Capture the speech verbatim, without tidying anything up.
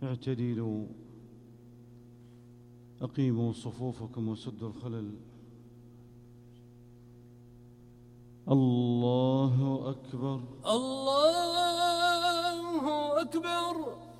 اعتدلوا أقيموا صفوفكم وسدوا الخلل. الله أكبر الله أكبر.